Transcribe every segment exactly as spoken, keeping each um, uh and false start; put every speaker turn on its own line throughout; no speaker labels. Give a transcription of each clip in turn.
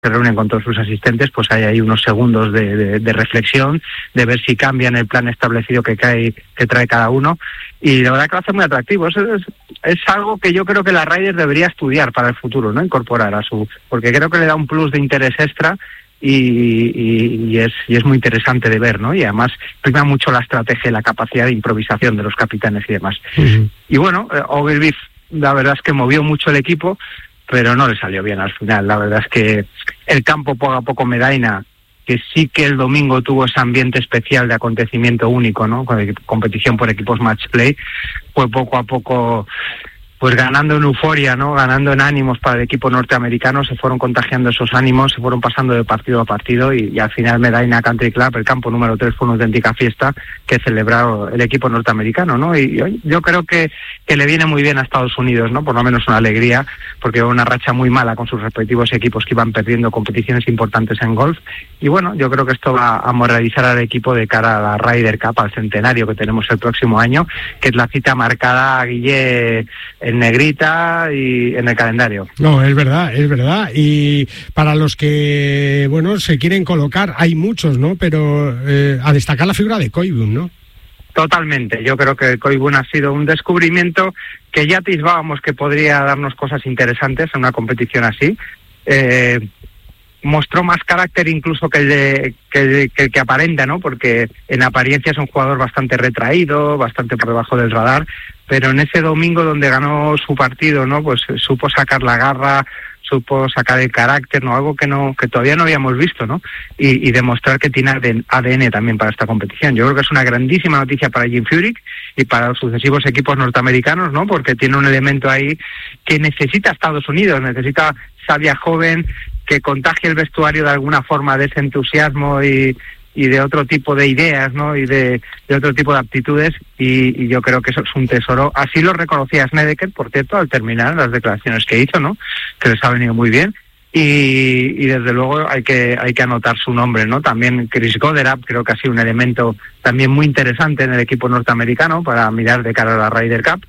se reúnen con todos sus asistentes, pues hay ahí unos segundos de, de, de reflexión, de ver si cambian el plan establecido que, cae, que trae cada uno, y la verdad que lo hace muy atractivo. Es, es, es algo que yo creo que la Ryder debería estudiar para el futuro, ¿no? Incorporar a su... porque creo que le da un plus de interés extra y, y, y, es, y es muy interesante de ver, ¿no? Y además prima mucho la estrategia y la capacidad de improvisación de los capitanes y demás. Uh-huh. Y bueno, eh, Ogilvy, la verdad es que movió mucho el equipo, pero no le salió bien al final. La verdad es que el campo poco a poco Medina, que sí que el domingo tuvo ese ambiente especial de acontecimiento único, ¿no? Con competición por equipos match play, fue poco a poco pues ganando en euforia, ¿no? Ganando en ánimos para el equipo norteamericano, se fueron contagiando esos ánimos, se fueron pasando de partido a partido y, y al final Medina Country Club, el campo número tres, fue una auténtica fiesta que celebró el equipo norteamericano, ¿no? Y yo, yo creo que, que le viene muy bien a Estados Unidos, ¿no? Por lo menos una alegría, porque hubo una racha muy mala con sus respectivos equipos que iban perdiendo competiciones importantes en golf. Y bueno, yo creo que esto va a moralizar al equipo de cara a la Ryder Cup, al centenario que tenemos el próximo año, que es la cita marcada, Guille, en negrita y en el calendario.
No, es verdad, es verdad. Y para los que, bueno, se quieren colocar, hay muchos, ¿no? Pero eh, a destacar la figura de Koigbun, ¿no?
Totalmente. Yo creo que Koigbun ha sido un descubrimiento que ya atisbábamos que podría darnos cosas interesantes en una competición así. Eh, mostró más carácter incluso que el, de, que, el, que el que aparenta, ¿no? Porque en apariencia es un jugador bastante retraído, bastante por debajo del radar, pero en ese domingo donde ganó su partido, ¿no? Pues supo sacar la garra, supo sacar el carácter, ¿no? Algo que no que todavía no habíamos visto, ¿no? Y, y demostrar que tiene A D N también para esta competición. Yo creo que es una grandísima noticia para Jim Furyk y para los sucesivos equipos norteamericanos, ¿no? Porque tiene un elemento ahí que necesita Estados Unidos, necesita savia joven que contagie el vestuario de alguna forma de ese entusiasmo y, y de otro tipo de ideas, ¿no? Y de, de otro tipo de aptitudes, y, y yo creo que eso es un tesoro. Así lo reconocía Snedeker, por cierto, al terminar las declaraciones que hizo, ¿no? Que les ha venido muy bien. Y, y desde luego hay que hay que anotar su nombre, ¿no? También Chris Goddard creo que ha sido un elemento también muy interesante en el equipo norteamericano para mirar de cara a la Ryder Cup.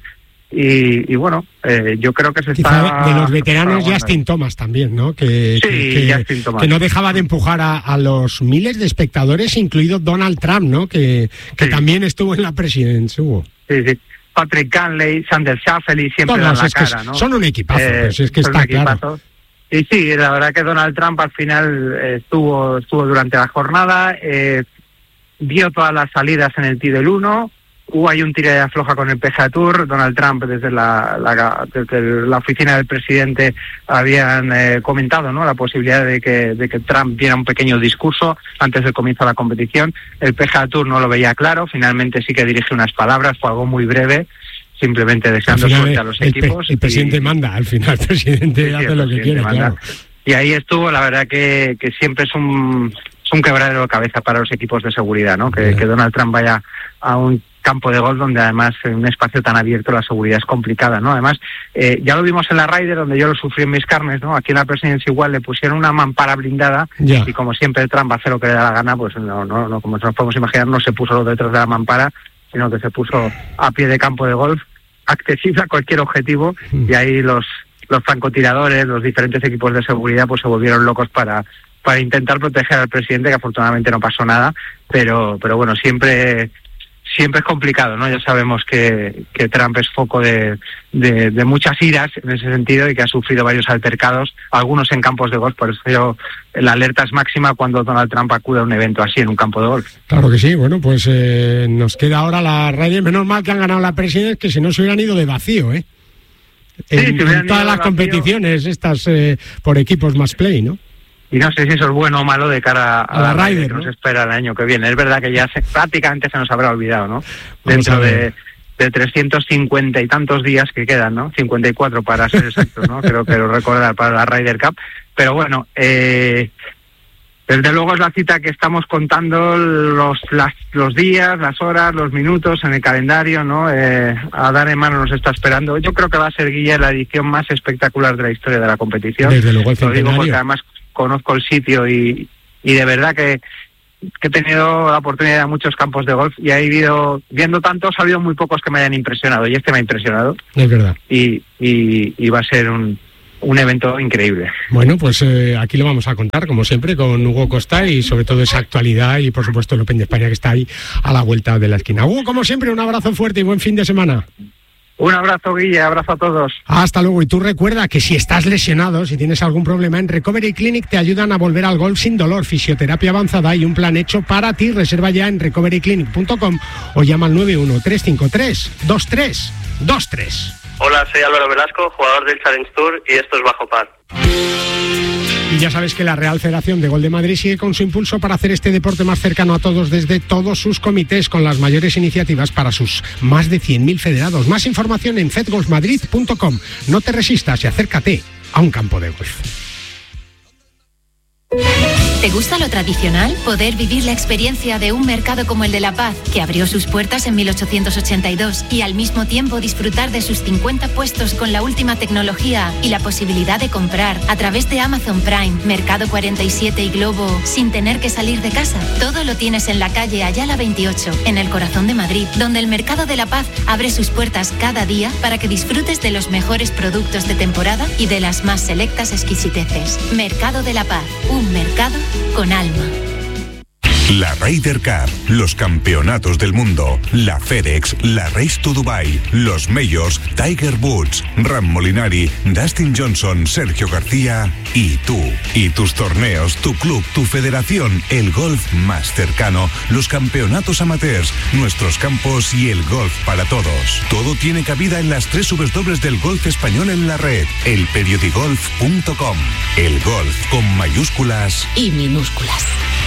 Y, y bueno, eh, yo creo que se
Quizá
está...
de los veteranos Justin Thomas también, ¿no? Que,
sí,
que,
Justin Thomas.
Que no dejaba de empujar a, a los miles de espectadores, incluido Donald Trump, ¿no? Que, que sí. También estuvo en la presidencia, Hugo.
Sí, sí. Patrick Cantley, Sander Schauffele siempre
Todos,
dan la
es
cara,
que
¿no?
Son un equipazo, eh, pues es que está claro.
Y sí, la verdad que Donald Trump al final eh, estuvo estuvo durante la jornada, eh, dio todas las salidas en el tee del uno. Hubo ahí un tira de afloja con el P G A Tour. Donald Trump, desde la, la, desde la oficina del presidente, habían eh, comentado, ¿no? La posibilidad de que, de que Trump diera un pequeño discurso antes del comienzo de la competición. El P G A Tour no lo veía claro. Finalmente sí que dirige unas palabras, fue algo muy breve, simplemente deseando suerte a los
el
equipos.
El presidente y, manda, al final el presidente sí, hace el lo presidente que quiere, manda. Claro.
Y ahí estuvo, la verdad que, que siempre es un, es un quebradero de cabeza para los equipos de seguridad, ¿no? Que, que Donald Trump vaya a un campo de golf donde además en un espacio tan abierto la seguridad es complicada, ¿no? Además, eh, ya lo vimos en la Ryder, donde yo lo sufrí en mis carnes, ¿no? Aquí en la Presidencia igual le pusieron una mampara blindada yeah. y como siempre Trump hace lo que le da la gana, pues no, no, no, como nos podemos imaginar, no se puso detrás de la mampara, sino que se puso a pie de campo de golf, accesible a cualquier objetivo, mm. y ahí los, los francotiradores, los diferentes equipos de seguridad, pues se volvieron locos para para intentar proteger al presidente, que afortunadamente no pasó nada, pero pero bueno, siempre siempre es complicado, ¿no? Ya sabemos que, que Trump es foco de, de, de muchas iras en ese sentido y que ha sufrido varios altercados, algunos en campos de golf, por eso yo, la alerta es máxima cuando Donald Trump acude a un evento así en un campo de golf.
Claro que sí, bueno, pues eh, nos queda ahora la Ryder, menos mal que han ganado la Presidents, que si no se hubieran ido de vacío, ¿eh? En, sí, si en todas las vacío, competiciones estas eh, por equipos más play, ¿no?
Y no sé si eso es bueno o malo de cara a, a la, la Ryder, que ¿no? nos espera el año que viene. Es verdad que ya se, prácticamente se nos habrá olvidado, ¿no? Vamos Dentro de, de trescientos cincuenta y tantos días que quedan, ¿no? cincuenta y cuatro para ser exacto, ¿no? Creo que lo recordar para la Ryder Cup. Pero bueno, eh, desde luego es la cita que estamos contando los las, los días, las horas, los minutos en el calendario, ¿no? Eh, a dar en mano nos está esperando. Yo creo que va a ser, Guille, la edición más espectacular de la historia de la competición.
Desde luego el
Lo digo porque además conozco el sitio y, y de verdad que, que he tenido la oportunidad de ir a muchos campos de golf y he ido, viendo tantos, ha habido muy pocos que me hayan impresionado y este me ha impresionado.
Es verdad.
Y, y, y va a ser un, un evento increíble.
Bueno, pues eh, aquí lo vamos a contar, como siempre, con Hugo Costa y sobre todo esa actualidad y, por supuesto, el Open de España que está ahí a la vuelta de la esquina. Hugo, como siempre, un abrazo fuerte y buen fin de semana.
Un abrazo, Guille, abrazo a todos.
Hasta luego. Y tú recuerda que si estás lesionado, si tienes algún problema, en Recovery Clinic te ayudan a volver al golf sin dolor, fisioterapia avanzada y un plan hecho para ti. Reserva ya en recovery clinic punto com o llama al nueve uno tres cinco tres dos tres dos tres.
Hola, soy Álvaro Velasco, jugador del Challenge Tour, y esto es Bajo Par.
Y ya sabes que la Real Federación de Golf de Madrid sigue con su impulso para hacer este deporte más cercano a todos desde todos sus comités, con las mayores iniciativas para sus más de cien mil federados. Más información en fed golf madrid punto com. No te resistas y acércate a un campo de golf.
¿Te gusta lo tradicional? Poder vivir la experiencia de un mercado como el de La Paz, que abrió sus puertas en mil ochocientos ochenta y dos, y al mismo tiempo disfrutar de sus cincuenta puestos con la última tecnología y la posibilidad de comprar a través de Amazon Prime, Mercado cuarenta y siete y Globo sin tener que salir de casa. Todo lo tienes en la calle Ayala veintiocho, en el corazón de Madrid, donde el Mercado de La Paz abre sus puertas cada día para que disfrutes de los mejores productos de temporada y de las más selectas exquisiteces. Mercado de La Paz, un mercado con alma.
La Ryder Cup, los campeonatos del mundo, la FedEx, la Race to Dubai, los Majors, Tiger Woods, Ram Molinari, Dustin Johnson, Sergio García y tú. Y tus torneos, tu club, tu federación, el golf más cercano, los campeonatos amateurs, nuestros campos y el golf para todos. Todo tiene cabida en las tres W del golf español en la red, el periodigolf punto com. El golf con mayúsculas
y minúsculas.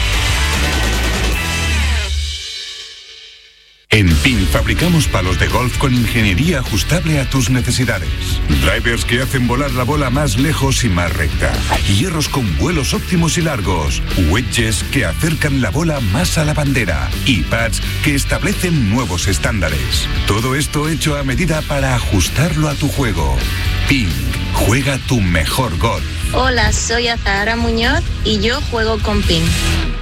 En P I N fabricamos palos de golf con ingeniería ajustable a tus necesidades. Drivers que hacen volar la bola más lejos y más recta. Hierros con vuelos óptimos y largos. Wedges que acercan la bola más a la bandera. Y pads que establecen nuevos estándares. Todo esto hecho a medida para ajustarlo a tu juego. P I N, juega tu mejor golf.
Hola, soy Azahara Muñoz y yo juego con P I N.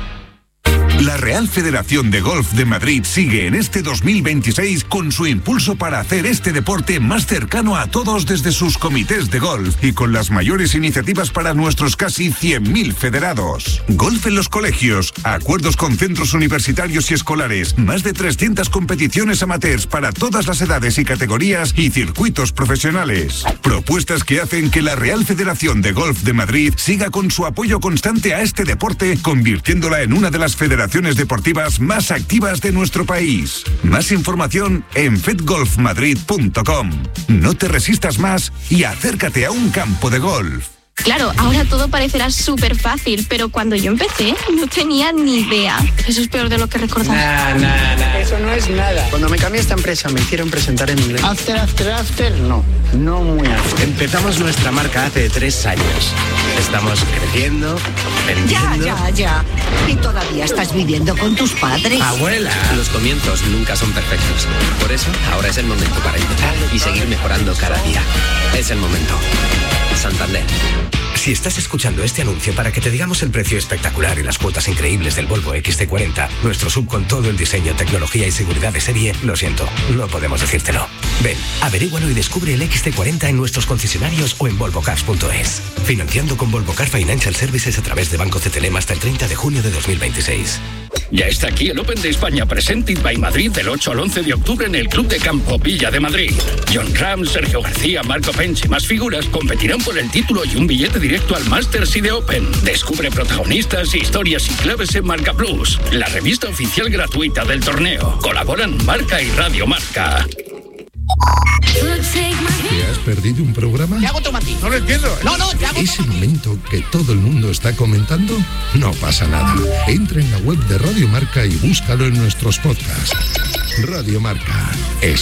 La Real Federación de Golf de Madrid sigue en este dos mil veintiséis con su impulso para hacer este deporte más cercano a todos desde sus comités de golf y con las mayores iniciativas para nuestros casi cien mil federados. Golf en los colegios, acuerdos con centros universitarios y escolares, más de trescientas competiciones amateurs para todas las edades y categorías y circuitos profesionales. Propuestas que hacen que la Real Federación de Golf de Madrid siga con su apoyo constante a este deporte, convirtiéndola en una de las federaciones deportivas más activas de nuestro país. Más información en fed golf madrid punto com. No te resistas más y acércate a un campo de golf.
Claro, ahora todo parecerá súper fácil, pero cuando yo empecé no tenía ni idea. Eso es peor de lo que recordaba.
Nah, nah, nah. Eso no es nada. Cuando me cambié a esta empresa me hicieron presentar en inglés. After, after, after, no. No muy after.
Empezamos nuestra marca hace tres años. Estamos creciendo, vendiendo...
Ya, ya, ya. Y todavía estás viviendo con tus padres.
¡Abuela! Los comienzos nunca son perfectos. Por eso, ahora es el momento para empezar y seguir mejorando cada día. Es el momento. Santander.
Si estás escuchando este anuncio para que te digamos el precio espectacular y las cuotas increíbles del Volvo equis ce cuarenta, nuestro sub con todo el diseño, tecnología y seguridad de serie, lo siento, no podemos decírtelo. Ven, averígualo y descubre el equis ce cuarenta en nuestros concesionarios o en volvo cars punto es. Financiando con Volvo Car Financial Services a través de Banco C T L M hasta el treinta de junio de dos mil veintiséis.
Ya está aquí el Open de España Presented by Madrid del ocho al once de octubre en el Club de Campo Villa de Madrid. John Ram, Sergio García, Marco Pence y más figuras competirán por el título y un billete directo al Masters y de Open. Descubre protagonistas, historias y claves en Marca Plus, la revista oficial gratuita del torneo. Colaboran Marca y Radio Marca.
¿Te has perdido un programa?
Te hago tomatín.
No lo entiendo.
No, no, te hago
¿Ese momento que todo el mundo está comentando? No pasa nada. Entra en la web de Radio Marca y búscalo en nuestros podcasts. Radio Marca es